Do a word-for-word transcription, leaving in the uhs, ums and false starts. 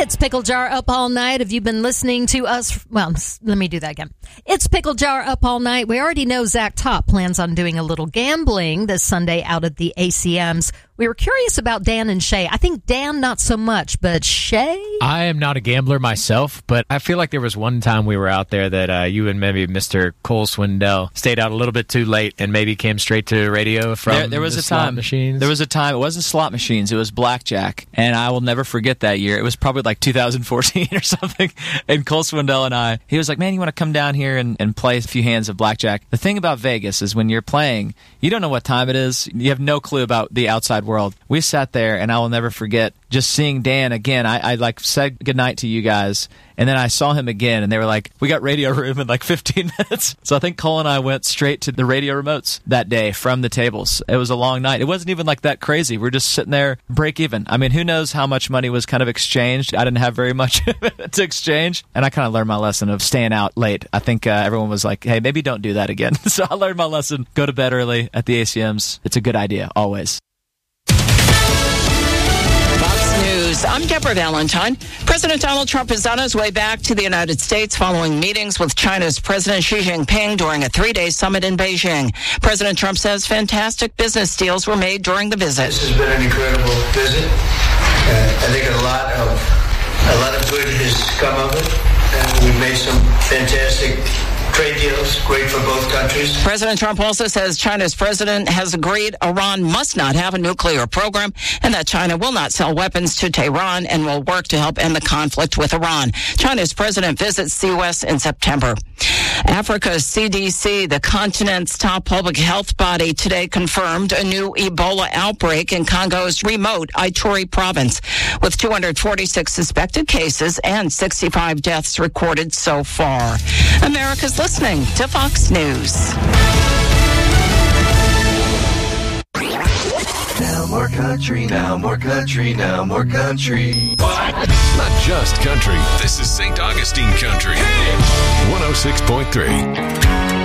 It's Pickle Jar Up All Night. Have you been listening to us? Well, let me do that again. It's Pickle Jar Up All Night. We already know Zach Top plans on doing a little gambling this Sunday out at the A C Ms. We were curious about Dan and Shay. I think Dan, not so much, but Shay? I am not a gambler myself, but I feel like there was one time we were out there that uh, you and maybe Mister Cole Swindell stayed out a little bit too late and maybe came straight to radio from there, there was the a slot time, machines. There was a time, it wasn't slot machines, it was blackjack, and I will never forget that year. It was probably like two thousand fourteen or something, and Cole Swindell and I, he was like, man, you want to come down here and, and play a few hands of blackjack? The thing about Vegas is when you're playing, you don't know what time it is. You have no clue about the outside world. We sat there, and I will never forget just seeing Dan again. I, I like said goodnight to you guys, and then I saw him again, and they were like, we got radio room in like fifteen minutes. So I think Cole and I went straight to the radio remotes that day from the tables. It was a long night. It wasn't even like that crazy. We were just sitting there, break even. I mean, who knows how much money was kind of exchanged. I didn't have very much to exchange, and I kind of learned my lesson of staying out late. I think uh, everyone was like, hey, maybe don't do that again. So I learned my lesson. Go to bed early at the A C Ms. It's a good idea, always. News. I'm Deborah Valentine. President Donald Trump is on his way back to the United States following meetings with China's President Xi Jinping during a three-day summit in Beijing. President Trump says fantastic business deals were made during the visit. This has been an incredible visit. Uh, I think a lot of a lot of good has come of it. Uh, we've made some fantastic trade deals, great for both countries. President Trump also says China's president has agreed Iran must not have a nuclear program and that China will not sell weapons to Tehran and will work to help end the conflict with Iran. China's president visits the U S in September. Africa's C D C, the continent's top public health body, today confirmed a new Ebola outbreak in Congo's remote Ituri province, with two hundred forty-six suspected cases and sixty-five deaths recorded so far. America's listening to Fox News. Now more country, now more country, now more country. What? Not just country. This is Saint Augustine Country. one oh six point three.